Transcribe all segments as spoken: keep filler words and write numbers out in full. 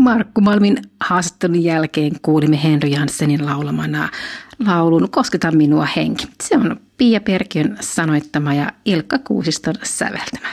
Markku Malmin haastattelun jälkeen kuulimme Henry Janssenin laulamana laulun Kosketa minua henki. Se on Pia Perkiön sanoittama ja Ilkka Kuusiston säveltämä.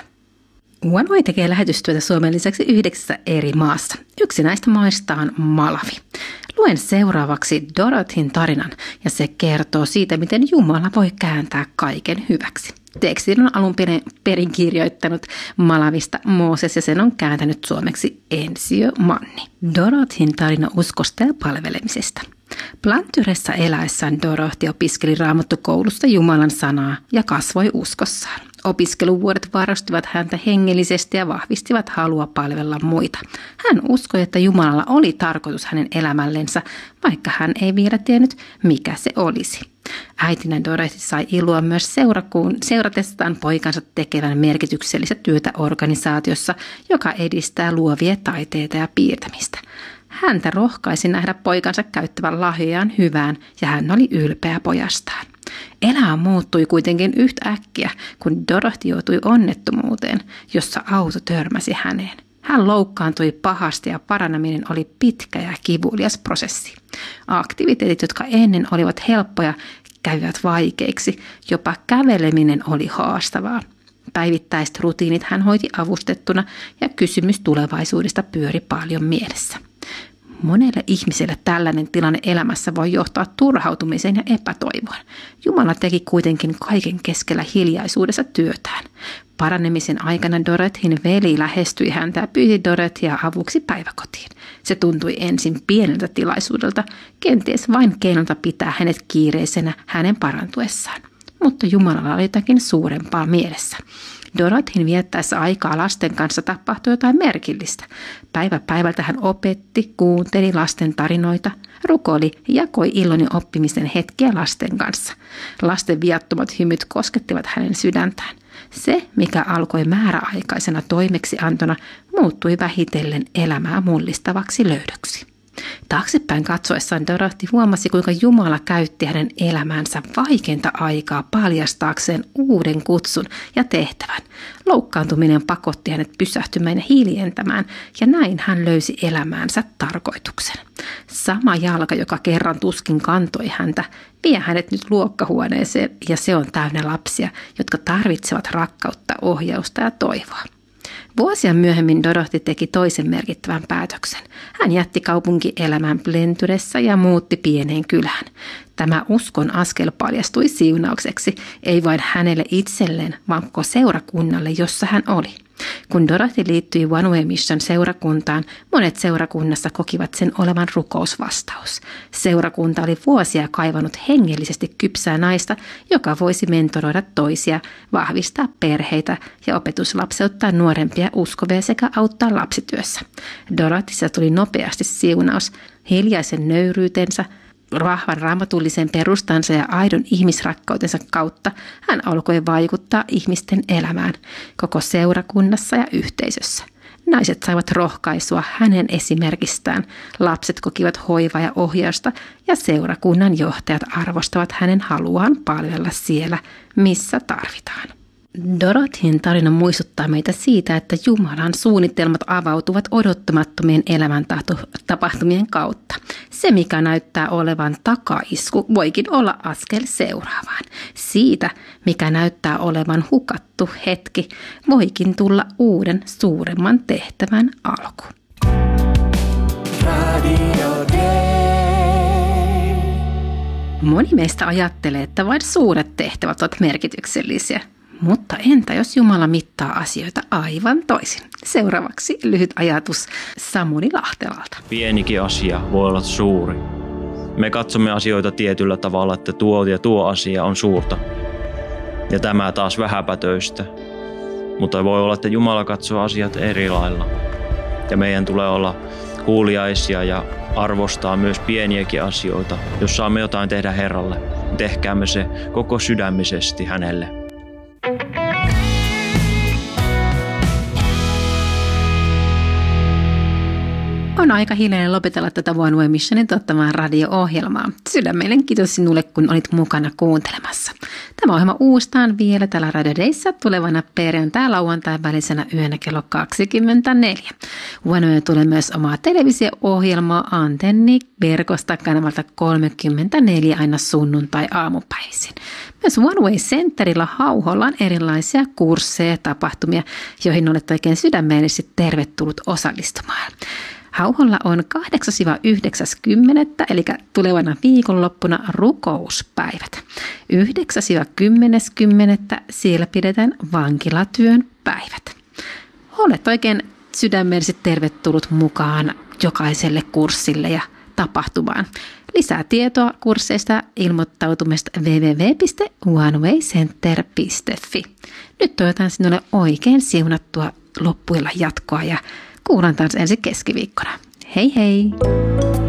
One Way tekee lähetystyötä Suomen lisäksi yhdeksässä eri maassa. Yksi näistä maista on Malawi. Luen seuraavaksi Dorothyn tarinan ja se kertoo siitä, miten Jumala voi kääntää kaiken hyväksi. Tekstin on alun perin kirjoittanut Malawista Mooses ja sen on kääntänyt suomeksi Ensio Manni. Dorothyn tarina uskosta ja palvelemisesta. Plantyressä eläessään Dorothy opiskeli raamattukoulussa Jumalan sanaa ja kasvoi uskossaan. Opiskeluvuodet varastivat häntä hengellisesti ja vahvistivat halua palvella muita. Hän uskoi, että Jumalalla oli tarkoitus hänen elämällensä, vaikka hän ei vielä tiennyt, mikä se olisi. Äitinä Dorothy sai iloa myös seurakuun, seuratestaan poikansa tekevän merkityksellistä työtä organisaatiossa, joka edistää luovia taiteita ja piirtämistä. Häntä rohkaisi nähdä poikansa käyttävän lahjojaan hyvään ja hän oli ylpeä pojastaan. Elämä muuttui kuitenkin yhtäkkiä, kun Dorothy joutui onnettomuuteen, jossa auto törmäsi häneen. Hän loukkaantui pahasti ja paraneminen oli pitkä ja kivulias prosessi. Aktiviteetit, jotka ennen olivat helppoja, kävivät vaikeiksi. Jopa käveleminen oli haastavaa. Päivittäiset rutiinit hän hoiti avustettuna ja kysymys tulevaisuudesta pyöri paljon mielessä. Monelle ihmiselle tällainen tilanne elämässä voi johtaa turhautumiseen ja epätoivoon. Jumala teki kuitenkin kaiken keskellä hiljaisuudessa työtään. Paranemisen aikana Dorothyn veli lähestyi häntä ja pyysi Dorothya avuksi päiväkotiin. Se tuntui ensin pieneltä tilaisuudelta, kenties vain keinolta pitää hänet kiireisenä hänen parantuessaan. Mutta Jumalalla oli jotakin suurempaa mielessä. Dorothyn viettäessä aikaa lasten kanssa tapahtui jotain merkillistä. Päivä päivältä hän opetti, kuunteli lasten tarinoita, rukoili ja jakoi ilon ja oppimisen hetkiä lasten kanssa. Lasten viattomat hymyt koskettivat hänen sydäntään. Se, mikä alkoi määräaikaisena toimeksiantona, muuttui vähitellen elämää mullistavaksi löydöksi. Taaksepäin katsoessaan Dorothy huomasi, kuinka Jumala käytti hänen elämäänsä vaikeinta aikaa paljastaakseen uuden kutsun ja tehtävän. Loukkaantuminen pakotti hänet pysähtymään ja hiljentämään, ja näin hän löysi elämäänsä tarkoituksen. Sama jalka, joka kerran tuskin kantoi häntä, vie hänet nyt luokkahuoneeseen, ja se on täynnä lapsia, jotka tarvitsevat rakkautta, ohjausta ja toivoa. Vuosia myöhemmin Dorothy teki toisen merkittävän päätöksen. Hän jätti kaupunkielämän Plentyressä ja muutti pieneen kylään. Tämä uskon askel paljastui siunaukseksi, ei vain hänelle itselleen, vaan koko seurakunnalle, jossa hän oli. Kun Dorothy liittyi One Way Mission seurakuntaan, monet seurakunnassa kokivat sen olevan rukousvastaus. Seurakunta oli vuosia kaivannut hengellisesti kypsää naista, joka voisi mentoroida toisia, vahvistaa perheitä ja opetuslapseuttaa nuorempia uskovia sekä auttaa lapsityössä. Dorothyssa tuli nopeasti siunaus, hiljaisen nöyryytensä, vahvan raamatullisen perustansa ja aidon ihmisrakkautensa kautta hän alkoi vaikuttaa ihmisten elämään koko seurakunnassa ja yhteisössä. Naiset saivat rohkaisua hänen esimerkistään, lapset kokivat hoivaa ja ohjausta ja seurakunnan johtajat arvostavat hänen haluaan palvella siellä, missä tarvitaan. Dorothyn tarina muistuttaa meitä siitä, että Jumalan suunnitelmat avautuvat odottamattomien elämäntapahtumien kautta. Se, mikä näyttää olevan takaisku, voikin olla askel seuraavaan. Siitä, mikä näyttää olevan hukattu hetki, voikin tulla uuden suuremman tehtävän alku. Radio Day. Moni meistä ajattelee, että vain suuret tehtävät ovat merkityksellisiä. Mutta entä jos Jumala mittaa asioita aivan toisin? Seuraavaksi lyhyt ajatus Samuli Lahtelalta. Pienikin asia voi olla suuri. Me katsomme asioita tietyllä tavalla, että tuo ja tuo asia on suurta. Ja tämä taas vähäpätöistä. Mutta voi olla, että Jumala katsoo asiat eri lailla. Ja meidän tulee olla kuuliaisia ja arvostaa myös pieniäkin asioita. Jos saamme jotain tehdä Herralle, tehkäämme se koko sydämisesti hänelle. On aika hiljainen lopetella tätä One Way Missionin tuottamaa radio-ohjelmaa. Sydämellinen kiitos sinulle, kun olit mukana kuuntelemassa. Tämä ohjelma uustaan vielä täällä Radio Dayssä tulevana perjantai-lauantai välisenä yönä kello kaksikymmentäneljä. OneWay tulee myös omaa televisio-ohjelmaa Antenni-verkosta kanavalta kolmekymmentäneljä aina sunnuntai-aamupäisin. Myös OneWay Centerillä Hauholla on erilaisia kursseja ja tapahtumia, joihin olet oikein sydämellisesti tervetullut osallistumaan. Hauholla on kahdeksas yhdeksäs kymmenettä eli tulevana viikonloppuna rukouspäivät. yhdeksäs kymmenes kymmenettä siellä pidetään vankilatyön päivät. Olet oikein sydämellisesti tervetullut mukaan jokaiselle kurssille ja tapahtumaan. Lisää tietoa kursseista ilmoittautumista double-u double-u double-u piste oneway center piste f i. Nyt toivotan sinulle oikein siunattua loppuilla jatkoa ja kuullaan taas ensi keskiviikkona. Hei hei!